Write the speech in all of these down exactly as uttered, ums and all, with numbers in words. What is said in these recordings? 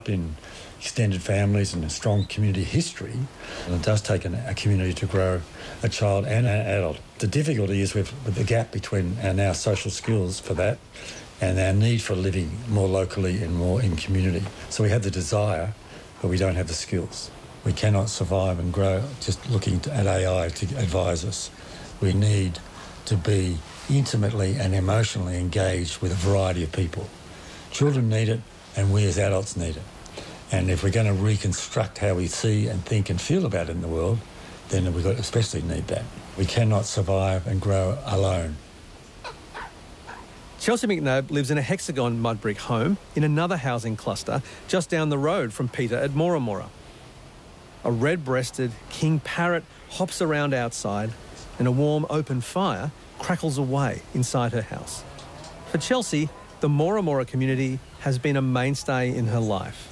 in extended families and a strong community history, and it does take an, a community to grow a child and an adult. The difficulty is with, with the gap between our now social skills for that and our need for living more locally and more in community. So we have the desire, but we don't have the skills. We cannot survive and grow just looking at A I to advise us. We need to be intimately and emotionally engaged with a variety of people. Children need it, and we as adults need it. And if we're going to reconstruct how we see and think and feel about it in the world, then we especially need that. We cannot survive and grow alone. Chelsea McNabb lives in a hexagon mud brick home in another housing cluster just down the road from Peter at Moramora. A red-breasted king parrot hops around outside and a warm open fire crackles away inside her house. For Chelsea, the Moramora community has been a mainstay in her life.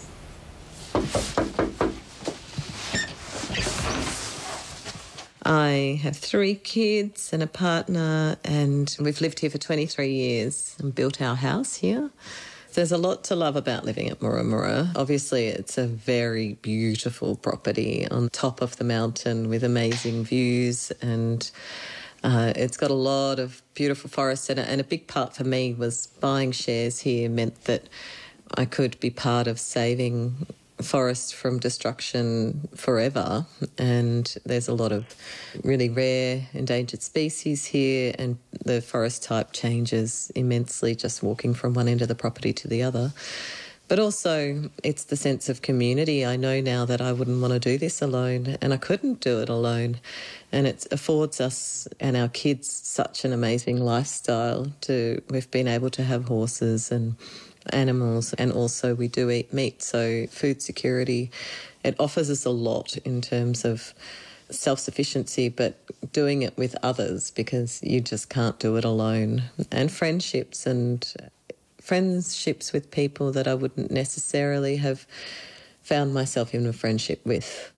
I have three kids and a partner, and we've lived here for twenty-three years and built our house here. There's a lot to love about living at Moramora. Obviously, it's a very beautiful property on top of the mountain with amazing views, and uh, it's got a lot of beautiful forests in it. And a big part for me was buying shares here meant that I could be part of saving forest from destruction forever, and there's a lot of really rare endangered species here, and the forest type changes immensely just walking from one end of the property to the other. But also it's the sense of community. I know now that I wouldn't want to do this alone, and I couldn't do it alone, and it affords us and our kids such an amazing lifestyle. To we've been able to have horses and animals, and also we do eat meat, so food security. It offers us a lot in terms of self-sufficiency, but doing it with others, because you just can't do it alone. And friendships and friendships with people that I wouldn't necessarily have found myself in a friendship with.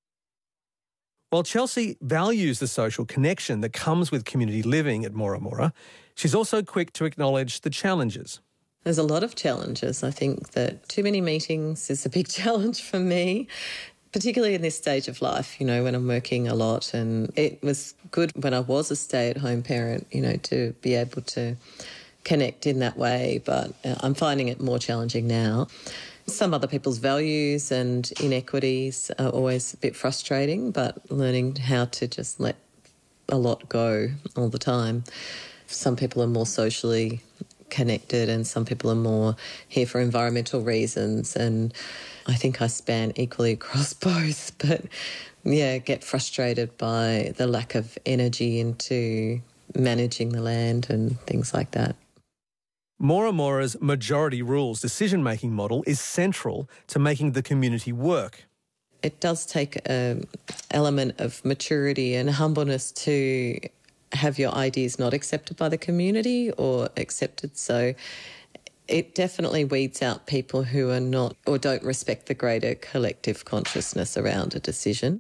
While Chelsea values the social connection that comes with community living at Moramora, she's also quick to acknowledge the challenges. There's a lot of challenges. I think that too many meetings is a big challenge for me, particularly in this stage of life, you know, when I'm working a lot. And it was good when I was a stay-at-home parent, you know, to be able to connect in that way, but I'm finding it more challenging now. Some other people's values and inequities are always a bit frustrating, but learning how to just let a lot go all the time. Some people are more socially connected and some people are more here for environmental reasons, and I think I span equally across both, but yeah, get frustrated by the lack of energy into managing the land and things like that. Moramora's majority rules decision-making model is central to making the community work. It does take an element of maturity and humbleness to have your ideas not accepted by the community or accepted. So it definitely weeds out people who are not or don't respect the greater collective consciousness around a decision.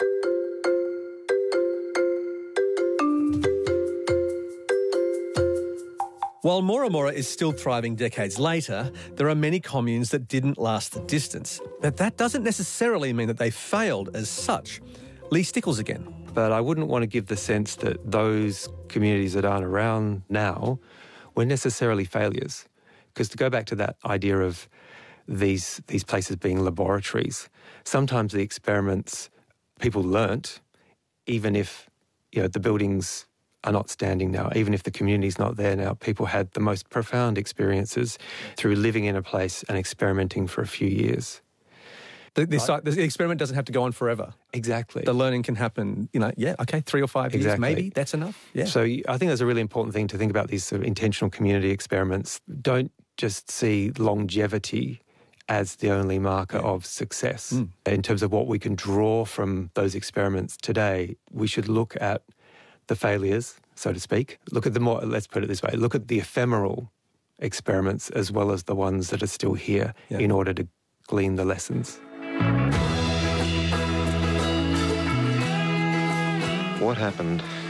While Moramora is still thriving decades later, there are many communes that didn't last the distance. But that doesn't necessarily mean that they failed as such. Lee Stickles again. But I wouldn't want to give the sense that those communities that aren't around now were necessarily failures. Because to go back to that idea of these, these places being laboratories, sometimes the experiments people learnt, even if you know the buildings are not standing now, even if the community's not there now, people had the most profound experiences through living in a place and experimenting for a few years. The, this, right. the experiment doesn't have to go on forever. Exactly. The learning can happen, you know, yeah, okay, three or five years, exactly. maybe, that's enough. Yeah. So I think that's a really important thing to think about, these sort of intentional community experiments. Don't just see longevity as the only marker yeah. of success. Mm. In terms of what we can draw from those experiments today, we should look at the failures, so to speak. Look at the more, let's put it this way, look at the ephemeral experiments as well as the ones that are still here yeah. in order to glean the lessons. What happened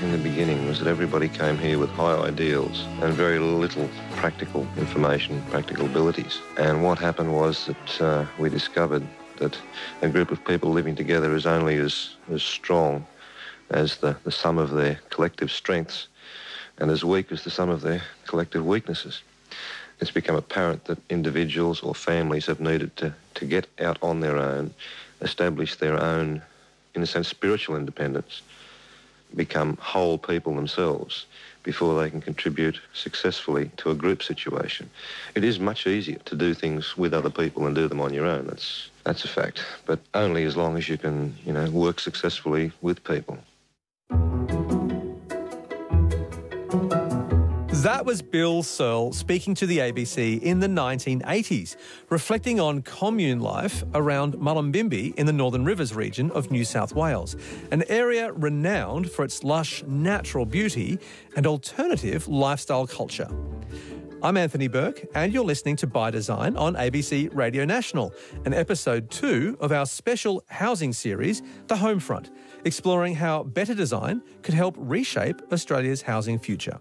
in the beginning was that everybody came here with high ideals and very little practical information, practical abilities. And what happened was that uh, we discovered that a group of people living together is only as, as strong as the, the sum of their collective strengths and as weak as the sum of their collective weaknesses. It's become apparent that individuals or families have needed to, to get out on their own, establish their own, in a sense, spiritual independence, become whole people themselves before they can contribute successfully to a group situation. It is much easier to do things with other people than do them on your own. That's, that's a fact. But only as long as you can, you know, work successfully with people. That was Bill Searle speaking to the A B C in the nineteen eighties, reflecting on commune life around Mullumbimby in the Northern Rivers region of New South Wales, an area renowned for its lush natural beauty and alternative lifestyle culture. I'm Anthony Burke, and you're listening to By Design on A B C Radio National, and episode two of our special housing series, The Homefront, exploring how better design could help reshape Australia's housing future.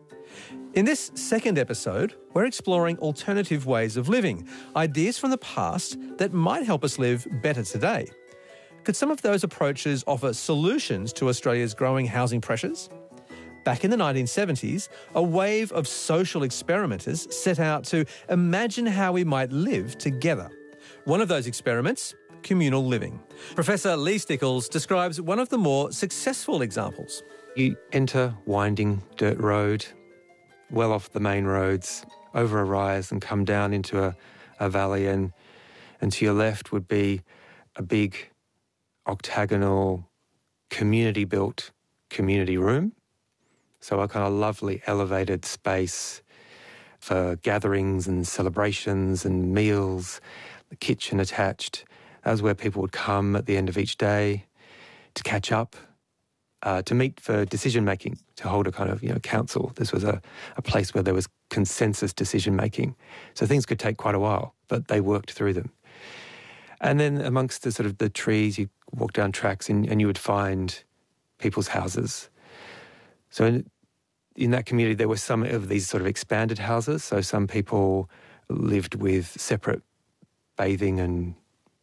In this second episode, we're exploring alternative ways of living, ideas from the past that might help us live better today. Could some of those approaches offer solutions to Australia's growing housing pressures? Back in the nineteen seventies, a wave of social experimenters set out to imagine how we might live together. One of those experiments, communal living. Professor Lee Stickles describes one of the more successful examples. You enter winding dirt road, well off the main roads, over a rise and come down into a, a valley, and, and to your left would be a big octagonal community-built community room. So a kind of lovely elevated space for gatherings and celebrations and meals, the kitchen attached. That was where people would come at the end of each day to catch up, Uh, to meet for decision-making, to hold a kind of, you know, council. This was a, a place where there was consensus decision-making. So things could take quite a while, but they worked through them. And then amongst the sort of the trees, you walk down tracks and, and you would find people's houses. So in, in that community, there were some of these sort of expanded houses. So some people lived with separate bathing and,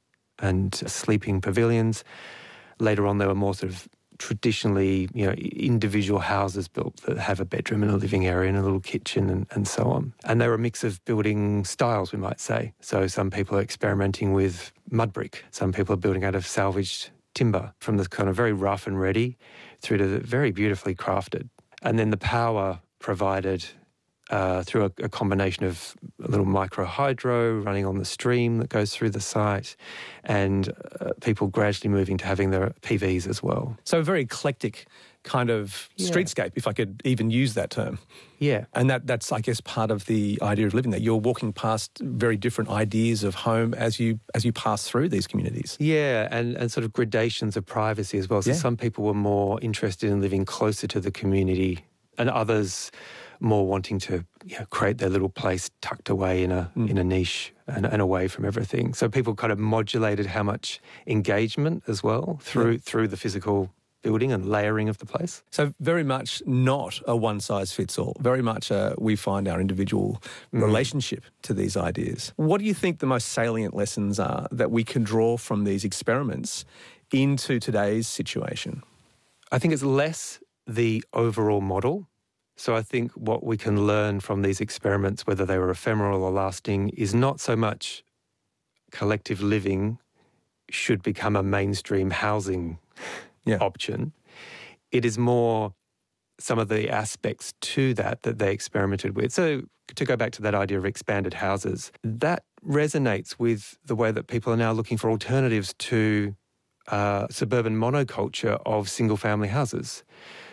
and sleeping pavilions. Later on, there were more sort of traditionally, you know, individual houses built that have a bedroom and a living area and a little kitchen and, and so on. And they were a mix of building styles, we might say. So some people are experimenting with mud brick. Some people are building out of salvaged timber, from the kind of very rough and ready through to the very beautifully crafted. And then the power provided uh, through a, a combination of a little micro hydro running on the stream that goes through the site, and uh, people gradually moving to having their P Vs as well. So a very eclectic kind of yeah. streetscape, if I could even use that term. Yeah. And that that's, I guess, part of the idea of living there. You're walking past very different ideas of home as you as you pass through these communities. Yeah, and, and sort of gradations of privacy as well. So yeah. some people were more interested in living closer to the community, and others more wanting to, you know, create their little place tucked away in a mm. in a niche and, and away from everything. So people kind of modulated how much engagement as well through yeah. through the physical building and layering of the place. So very much not a one-size-fits-all. Very much a, we find our individual mm. relationship to these ideas. What do you think the most salient lessons are that we can draw from these experiments into today's situation? I think it's less the overall model. So I think what we can learn from these experiments, whether they were ephemeral or lasting, is not so much collective living should become a mainstream housing yeah. option. It is more some of the aspects to that that they experimented with. So to go back to that idea of expanded houses, that resonates with the way that people are now looking for alternatives to uh, suburban monoculture of single-family houses.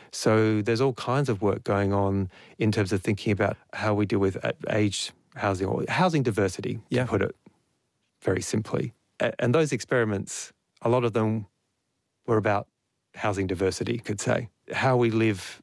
So there's all kinds of work going on in terms of thinking about how we deal with aged housing or housing diversity, yeah. to put it very simply. And those experiments, a lot of them were about housing diversity, you could say. How we live,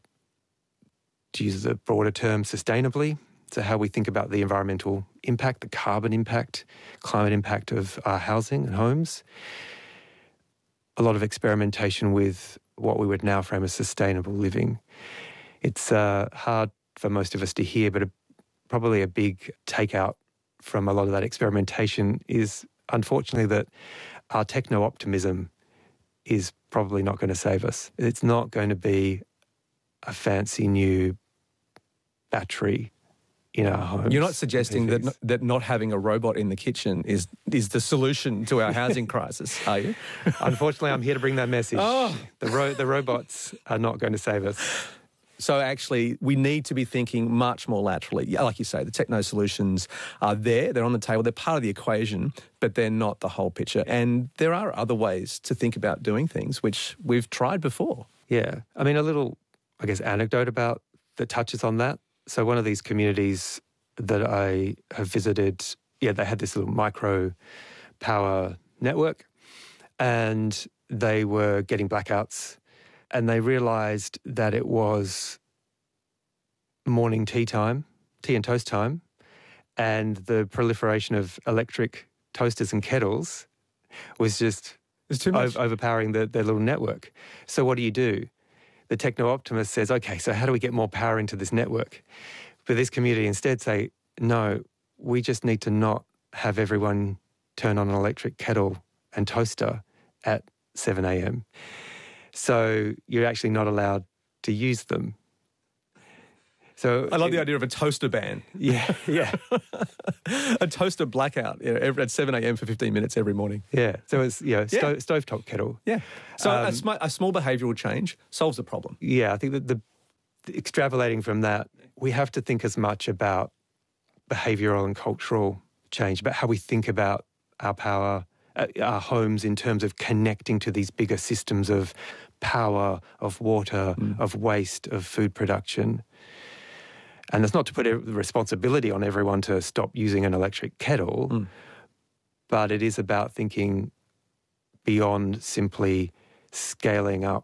to use a broader term, sustainably. So how we think about the environmental impact, the carbon impact, climate impact of our housing and homes. A lot of experimentation with what we would now frame as sustainable living. It's uh, hard for most of us to hear, but a, probably a big takeout from a lot of that experimentation is, unfortunately, that our techno-optimism is probably not going to save us. It's not going to be a fancy new battery in our homes. You're not suggesting that not, that not having a robot in the kitchen is is the solution to our housing crisis, are you? Unfortunately, I'm here to bring that message. Oh. The, ro- the robots are not going to save us. So actually, we need to be thinking much more laterally. Yeah, like you say, the techno solutions are there, they're on the table, they're part of the equation, but they're not the whole picture. And there are other ways to think about doing things, which we've tried before. Yeah. I mean, a little, I guess, anecdote about that touches on that. So one of these communities that I have visited, yeah, they had this little micro power network, and they were getting blackouts. And they realised that it was morning tea time, tea and toast time, and the proliferation of electric toasters and kettles was just It's too much. o- overpowering the, their little network. So what do you do? The techno-optimist says, okay, so how do we get more power into this network? But this community instead say, no, we just need to not have everyone turn on an electric kettle and toaster at seven a.m. So you're actually not allowed to use them. So I love the idea of a toaster ban. Yeah, yeah, A toaster blackout you know, every, at seven a.m. for fifteen minutes every morning. yeah. So it's, you know, sto- Yeah. stovetop kettle. Yeah. So a, Um, sm- a small behavioural change solves the problem. Yeah, I think that the, the extrapolating from that, we have to think as much about behavioural and cultural change, about how we think about our power, uh, our homes in terms of connecting to these bigger systems of power, of water, Mm. of waste, of food production. And that's not to put the responsibility on everyone to stop using an electric kettle, Mm. but it is about thinking beyond simply scaling up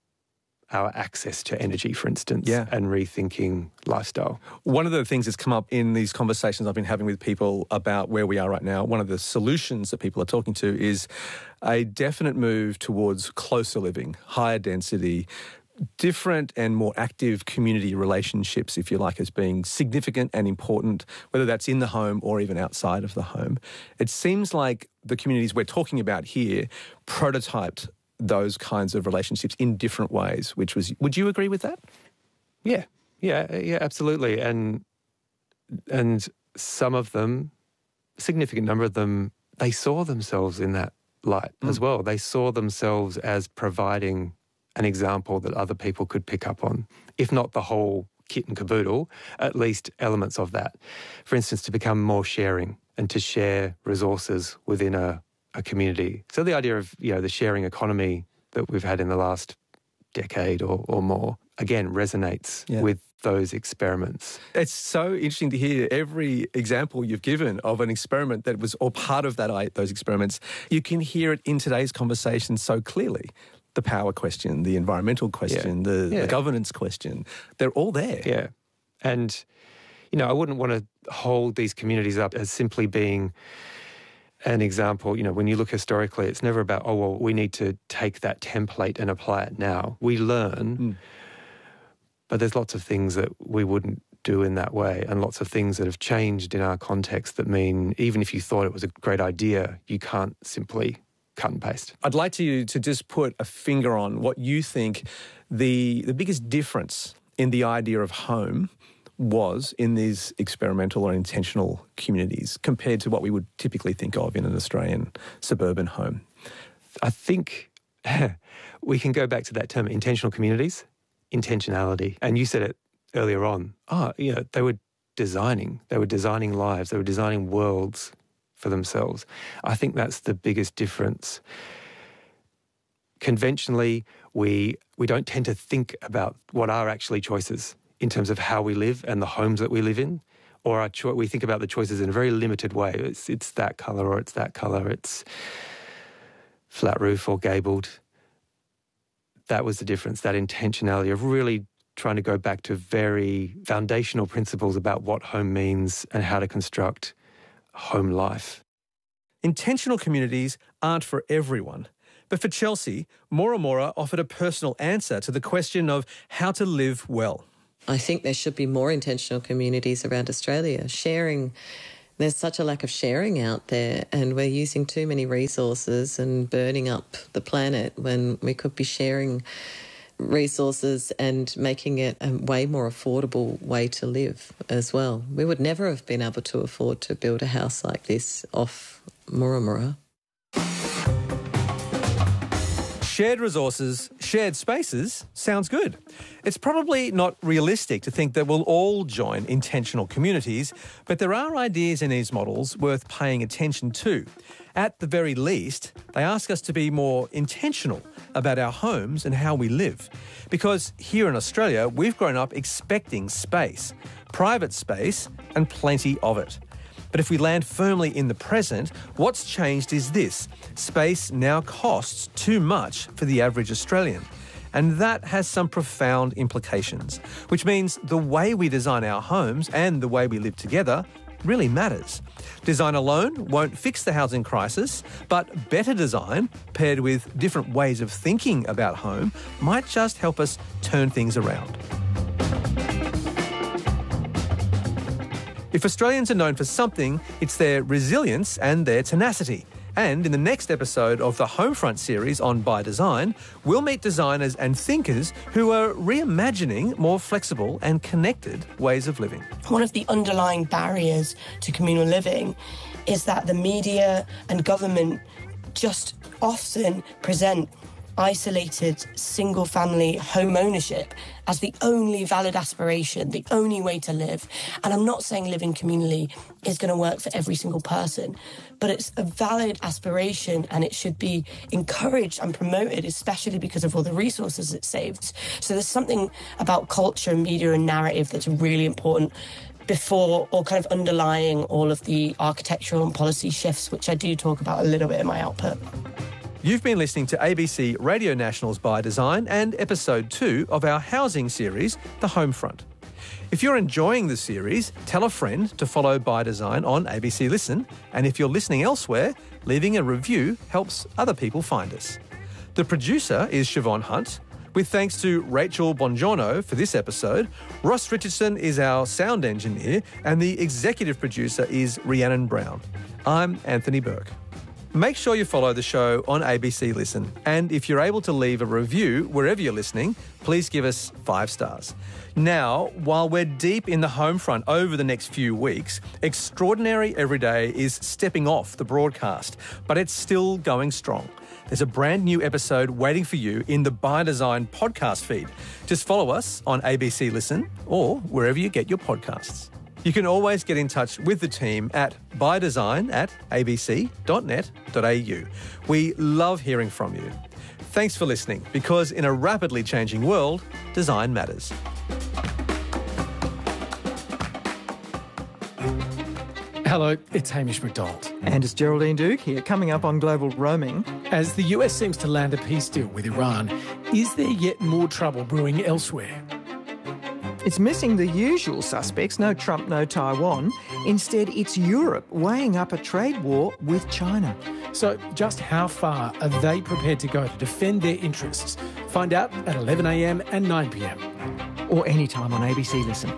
our access to energy, for instance, Yeah. and rethinking lifestyle. One of the things that's come up in these conversations I've been having with people about where we are right now, one of the solutions that people are talking to is a definite move towards closer living, higher density, different and more active community relationships, if you like, as being significant and important, whether that's in the home or even outside of the home. It seems like the communities we're talking about here prototyped those kinds of relationships in different ways, which was, would you agree with that? Yeah, yeah, yeah, absolutely. And and some of them, a significant number of them, they saw themselves in that light Mm. as well. They saw themselves as providing an example that other people could pick up on, if not the whole kit and caboodle, at least elements of that. For instance, to become more sharing and to share resources within a, a community. So the idea of, you know, the sharing economy that we've had in the last decade or, or more, again, resonates Yeah. with those experiments. It's so interesting to hear every example you've given of an experiment that was or part of that those experiments. You can hear it in today's conversation so clearly. The power question, the environmental question, Yeah. the, Yeah. the governance question, they're all there. Yeah. And, you know, I wouldn't want to hold these communities up as simply being an example. You know, when you look historically, it's never about, oh, well, we need to take that template and apply it now. We learn, Mm. but there's lots of things that we wouldn't do in that way, and lots of things that have changed in our context that mean even if you thought it was a great idea, you can't simply cut and paste. I'd like to you to just put a finger on what you think the the biggest difference in the idea of home was in these experimental or intentional communities compared to what we would typically think of in an Australian suburban home. I think we can go back to that term, intentional communities, intentionality. And you said it earlier on. Oh, you know, they were designing. They were designing lives. They were designing worlds for themselves. I think that's the biggest difference. Conventionally, we we don't tend to think about what are actually choices in terms of how we live and the homes that we live in, or our cho- we think about the choices in a very limited way. It's it's that colour or it's that colour. It's flat roof or gabled. That was the difference, that intentionality of really trying to go back to very foundational principles about what home means and how to construct home life. Intentional communities aren't for everyone, But for Chelsea, Mora Mora offered a personal answer to the question of how to live well. I think there should be more intentional communities around Australia. Sharing, there's such a lack of sharing out there, and we're using too many resources and burning up the planet when we could be sharing resources and making it a way more affordable way to live as well. We would never have been able to afford to build a house like this off Mora Mora. Shared resources, shared spaces sounds good. It's probably not realistic to think that we'll all join intentional communities, but there are ideas in these models worth paying attention to. At the very least, they ask us to be more intentional about our homes and how we live. Because here in Australia, we've grown up expecting space, private space, and plenty of it. But if we land firmly in the present, what's changed is this. Space now costs too much for the average Australian. And that has some profound implications, which means the way we design our homes and the way we live together really matters. Design alone won't fix the housing crisis, but better design, paired with different ways of thinking about home, might just help us turn things around. If Australians are known for something, it's their resilience and their tenacity. And in the next episode of the Homefront series on By Design, we'll meet designers and thinkers who are reimagining more flexible and connected ways of living. One of the underlying barriers to communal living is that the media and government just often present isolated single-family home ownership as the only valid aspiration, the only way to live. And I'm not saying living communally is going to work for every single person, but it's a valid aspiration and it should be encouraged and promoted, especially because of all the resources it saves. So there's something about culture, media and narrative that's really important before or kind of underlying all of the architectural and policy shifts, which I do talk about a little bit in my output. You've been listening to A B C Radio National's By Design and episode two of our housing series, The Homefront. If you're enjoying the series, tell a friend to follow By Design on A B C Listen, and if you're listening elsewhere, leaving a review helps other people find us. The producer is Siobhan Hunt, with thanks to Rachel Bongiorno for this episode. Ross Richardson is our sound engineer, and the executive producer is Rhiannon Brown. I'm Anthony Burke. Make sure you follow the show on A B C Listen. And if you're able to leave a review wherever you're listening, please give us five stars. Now, while we're deep in the Homefront over the next few weeks, Extraordinary Everyday is stepping off the broadcast, but it's still going strong. There's a brand new episode waiting for you in the By Design podcast feed. Just follow us on A B C Listen or wherever you get your podcasts. You can always get in touch with the team at bydesign at a b c dot net dot a u. We love hearing from you. Thanks for listening, because in a rapidly changing world, design matters. Hello, it's Hamish McDonald. And it's Geraldine Duke here, coming up on Global Roaming. As the U S seems to land a peace deal with Iran, is there yet more trouble brewing elsewhere? It's missing the usual suspects, no Trump, no Taiwan. Instead, it's Europe weighing up a trade war with China. So just how far are they prepared to go to defend their interests? Find out at eleven a m and nine p m. Or anytime on A B C Listen.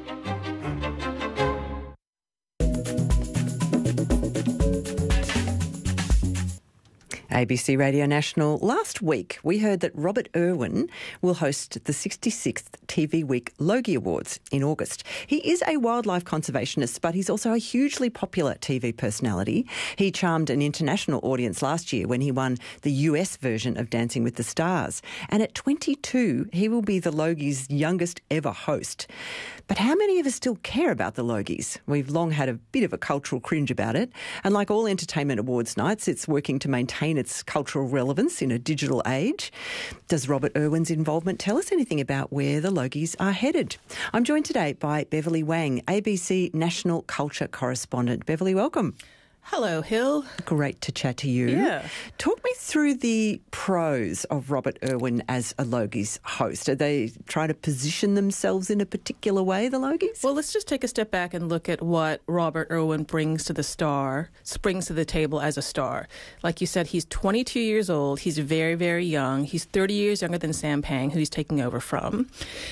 A B C Radio National. Last week, we heard that Robert Irwin will host the sixty-sixth T V Week Logie Awards in August. He is a wildlife conservationist, but he's also a hugely popular T V personality. He charmed an international audience last year when he won the U S version of Dancing with the Stars. And at twenty-two, he will be the Logie's youngest ever host. But how many of us still care about the Logies? We've long had a bit of a cultural cringe about it. And like all entertainment awards nights, it's working to maintain its cultural relevance in a digital age. Does Robert Irwin's involvement tell us anything about where the Logies are headed? I'm joined today by Beverly Wang, A B C National Culture Correspondent. Beverly, welcome. Hello, Hill. Great to chat to you. Yeah. Talk me through the pros of Robert Irwin as a Logies host. Are they trying to position themselves in a particular way, the Logies? Well, let's just take a step back and look at what Robert Irwin brings to the star, brings to the table as a star. Like you said, he's twenty-two years old. He's very, very young. He's thirty years younger than Sam Pang, who he's taking over from.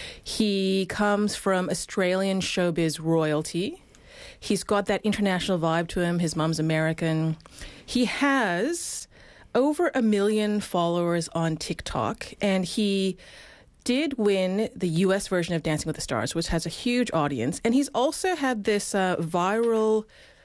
He comes from Australian showbiz royalty. He's got that international vibe to him. His mom's American. He has over a million followers on TikTok, and he did win the U S version of Dancing with the Stars, which has a huge audience. And he's also had this uh, viral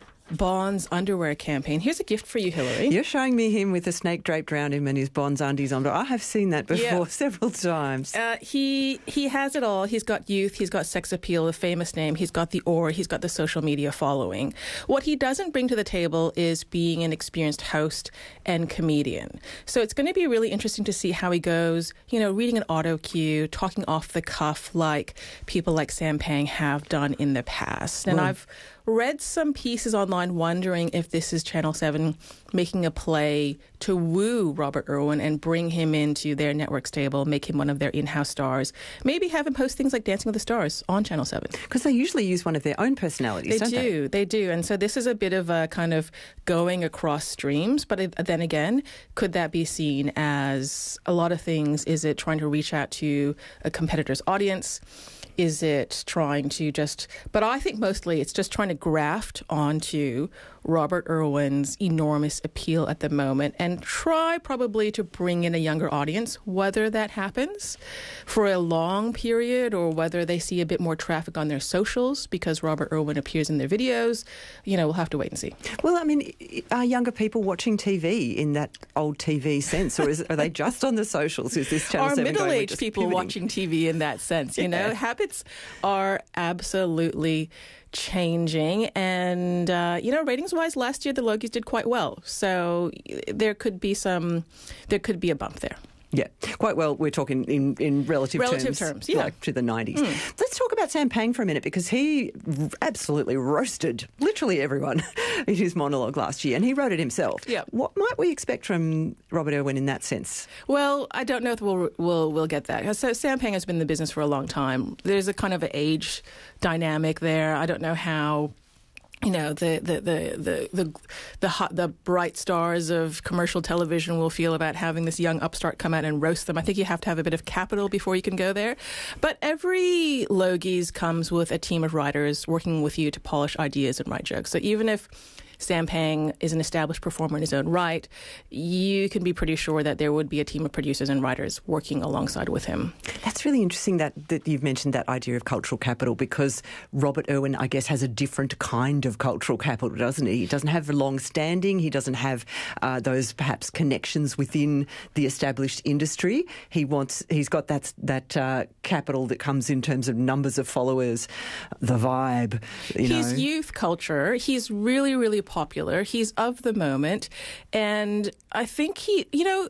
Bonds underwear campaign. Here's a gift for you, Hillary. You're showing me him with a snake draped around him and his Bonds undies on. I have seen that before Yeah. several times. Uh, he he has it all. He's got youth, he's got sex appeal, a famous name, he's got the aura, he's got the social media following. What he doesn't bring to the table is being an experienced host and comedian. So it's going to be really interesting to see how he goes, you know, reading an auto cue, talking off the cuff like people like Sam Pang have done in the past. And Well, I've read some pieces online wondering if this is Channel seven making a play to woo Robert Irwin and bring him into their network stable, make him one of their in-house stars, maybe have him host things like Dancing with the Stars on Channel seven. Because they usually use one of their own personalities, They don't they? do, they do. And so this is a bit of a kind of going across streams. But it, then again, could that be seen as a lot of things? Is it trying to reach out to a competitor's audience? Is it trying to just, but I think mostly it's just trying to graft onto Robert Irwin's enormous appeal at the moment and try probably to bring in a younger audience, whether that happens for a long period or whether they see a bit more traffic on their socials because Robert Irwin appears in their videos. You know, we'll have to wait and see. Well, I mean, are younger people watching T V in that old T V sense, or is, are they just on the socials? Is this Channel Are seven going, we're middle-aged just people pivoting? watching T V in that sense? You know, Yeah. habits are absolutely changing. And, uh, you know, ratings-wise, last year the Logies did quite well. So there could be some, there could be a bump there. Yeah, quite well. We're talking in, in relative, Relative terms, terms, yeah. like to the nineties. Mm. Let's talk about Sam Pang for a minute because he r- absolutely roasted literally everyone in his monologue last year, and he wrote it himself. Yeah. What might we expect from Robert Irwin in that sense? Well, I don't know if we'll we'll we'll get that. So Sam Pang has been in the business for a long time. There's a kind of an age dynamic there. I don't know how. You know, the the the the the the, hot, the bright stars of commercial television will feel about having this young upstart come out and roast them. I think you have to have a bit of capital before you can go there. But every Logies comes with a team of writers working with you to polish ideas and write jokes. So even if Sam Pang is an established performer in his own right, you can be pretty sure that there would be a team of producers and writers working alongside with him. That's really interesting that, that you've mentioned that idea of cultural capital because Robert Irwin, I guess, has a different kind of cultural capital, doesn't he? He doesn't have long standing. He doesn't have uh, those perhaps connections within the established industry. He wants, he's got that, that uh, capital that comes in terms of numbers of followers, the vibe, you He's know. youth culture. He's really, really popular. He's of the moment. And I think he, you know,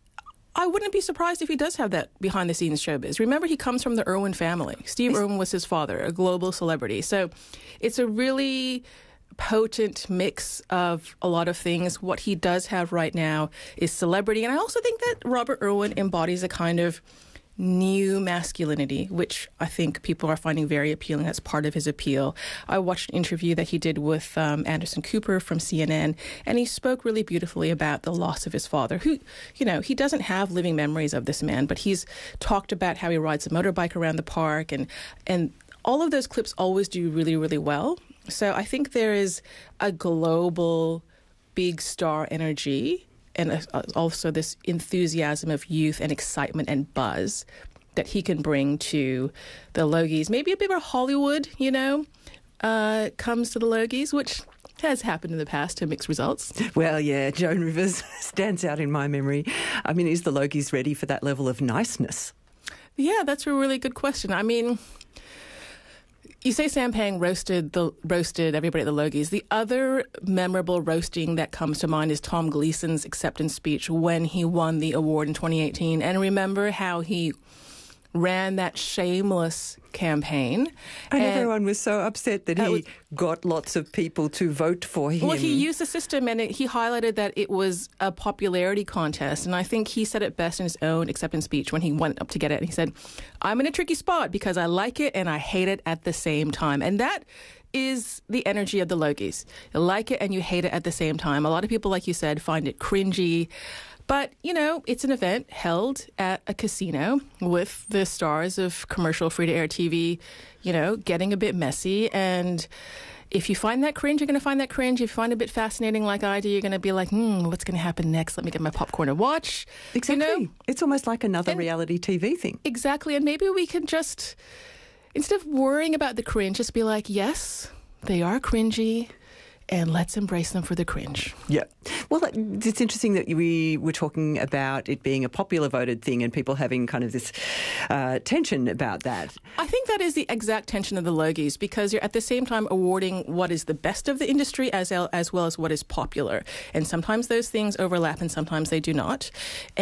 I wouldn't be surprised if he does have that behind-the-scenes showbiz. Remember, he comes from the Irwin family. Steve Irwin was his father, a global celebrity. So it's a really potent mix of a lot of things. What he does have right now is celebrity. And I also think that Robert Irwin embodies a kind of new masculinity, which I think people are finding very appealing. That's part of his appeal. I watched an interview that he did with um, Anderson Cooper from C N N, and he spoke really beautifully about the loss of his father, who, you know, he doesn't have living memories of this man, but he's talked about how he rides a motorbike around the park, and and all of those clips always do really, really well. So I think there is a global big star energy and also this enthusiasm of youth and excitement and buzz that he can bring to the Logies. Maybe a bit of Hollywood, you know, uh, comes to the Logies, which has happened in the past to mixed results. Well, yeah, Joan Rivers stands out in my memory. I mean, is the Logies ready for that level of niceness? Yeah, that's a really good question. I mean, you say Sam Pang roasted the roasted everybody at the Logies. The other memorable roasting that comes to mind is Tom Gleason's acceptance speech when he won the award in twenty eighteen. And remember how he ran that shameless campaign. And, and everyone was so upset that he was, got lots of people to vote for him. Well, he used the system, and it, he highlighted that it was a popularity contest. And I think he said it best in his own acceptance speech when he went up to get it. And he said, I'm in a tricky spot because I like it and I hate it at the same time. And that is the energy of the Logies. You like it and you hate it at the same time. A lot of people, like you said, find it cringy. But, you know, it's an event held at a casino with the stars of commercial free-to-air T V, you know, getting a bit messy. And if you find that cringe, you're going to find that cringe. If you find it a bit fascinating like I do, you're going to be like, hmm, what's going to happen next? Let me get my popcorn and watch. Exactly. You know? It's almost like another and, reality T V thing. Exactly. And maybe we can just, instead of worrying about the cringe, just be like, yes, they are cringy. And let's embrace them for the cringe. Yeah. Well, it's interesting that we were talking about it being a popular voted thing and people having kind of this uh, tension about that. I think that is the exact tension of the Logies, because you're at the same time awarding what is the best of the industry as, as well as what is popular. And sometimes those things overlap and sometimes they do not.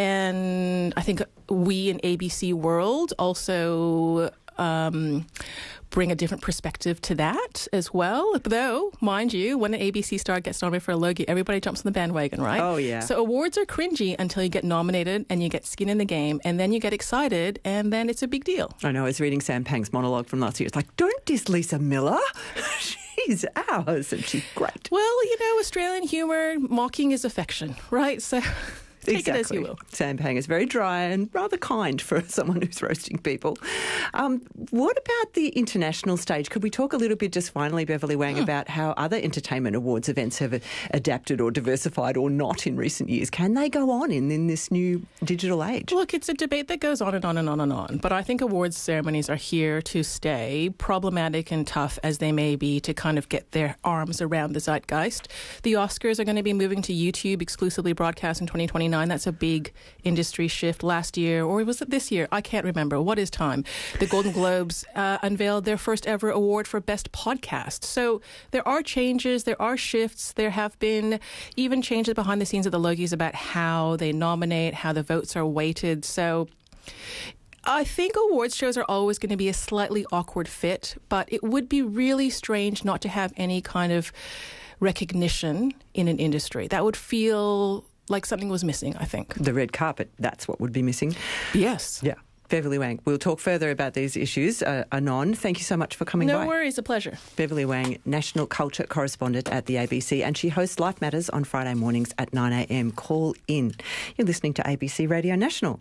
And I think we in A B C World also Um, bring a different perspective to that as well. Though, mind you, when an A B C star gets nominated for a Logie, everybody jumps on the bandwagon, right? Oh, yeah. So awards are cringy until you get nominated and you get skin in the game, and then you get excited, and then it's a big deal. I know. I was reading Sam Pang's monologue from last year. It's like, don't diss Lisa Miller. She's ours, and she's great. Well, you know, Australian humour, mocking is affection, right? So take exactly. it as you will. Sam Pang is very dry and rather kind for someone who's roasting people. Um, what about the international stage? Could we talk a little bit just finally, Beverly Wang, mm. about how other entertainment awards events have adapted or diversified or not in recent years? Can they go on in, in this new digital age? Look, it's a debate that goes on and on and on and on. But I think awards ceremonies are here to stay, problematic and tough as they may be to kind of get their arms around the zeitgeist. The Oscars are going to be moving to YouTube, exclusively broadcast in twenty twenty-nine. That's a big industry shift. Last year, or was it this year? I can't remember. What is time? The Golden Globes uh, unveiled their first ever award for Best Podcast. So there are changes, there are shifts. There have been even changes behind the scenes of the Logies about how they nominate, how the votes are weighted. So I think awards shows are always going to be a slightly awkward fit, but it would be really strange not to have any kind of recognition in an industry. That would feel like something was missing, I think. The red carpet, that's what would be missing. Yes. Yeah. Beverly Wang, we'll talk further about these issues uh, anon. Thank you so much for coming no by. No worries, a pleasure. Beverly Wang, National Culture Correspondent at the A B C, and she hosts Life Matters on Friday mornings at nine a m. Call in. You're listening to A B C Radio National.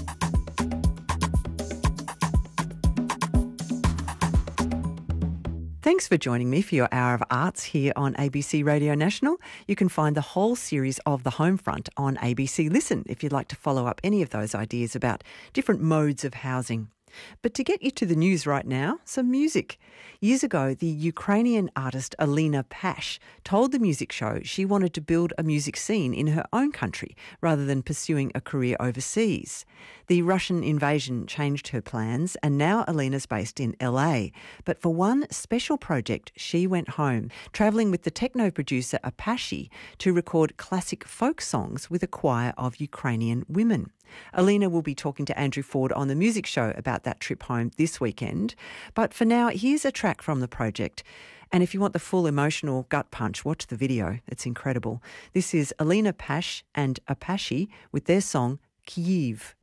Thanks for joining me for your Hour of Arts here on A B C Radio National. You can find the whole series of The Homefront on A B C Listen if you'd like to follow up any of those ideas about different modes of housing. But to get you to the news right now, some music. Years ago, the Ukrainian artist Alina Pash told the music show she wanted to build a music scene in her own country rather than pursuing a career overseas. The Russian invasion changed her plans, and now Alina's based in L A. But for one special project, she went home, travelling with the techno producer Apache to record classic folk songs with a choir of Ukrainian women. Alina will be talking to Andrew Ford on the music show about that trip home this weekend. But for now, here's a track from the project. And if you want the full emotional gut punch, watch the video. It's incredible. This is Alina Pash and Apache with their song Kyiv.